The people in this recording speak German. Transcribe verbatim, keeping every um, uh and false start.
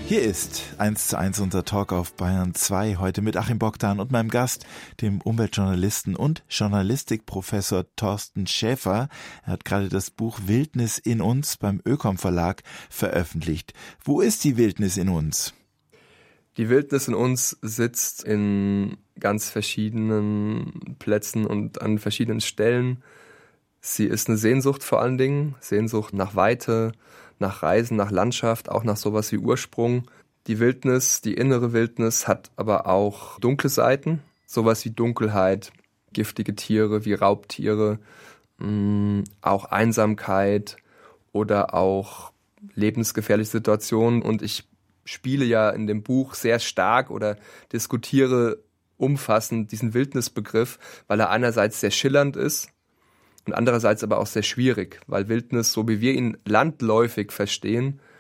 Hier ist eins zu eins unser Talk auf Bayern zwei, heute mit Achim Bogdan und meinem Gast, dem Umweltjournalisten und Journalistikprofessor Thorsten Schäfer. Er hat gerade das Buch Wildnis in uns beim Ökom Verlag veröffentlicht. Wo ist die Wildnis in uns? Die Wildnis in uns sitzt in ganz verschiedenen Plätzen und an verschiedenen Stellen. Sie ist eine Sehnsucht vor allen Dingen, Sehnsucht nach Weite, nach Reisen, nach Landschaft, auch nach sowas wie Ursprung. Die Wildnis, die innere Wildnis hat aber auch dunkle Seiten, sowas wie Dunkelheit, giftige Tiere wie Raubtiere, mh, auch Einsamkeit oder auch lebensgefährliche Situationen. Und ich spiele ja in dem Buch sehr stark oder diskutiere umfassend diesen Wildnisbegriff, weil er einerseits sehr schillernd ist und andererseits aber auch sehr schwierig, weil Wildnis, so wie wir ihn landläufig verstehen,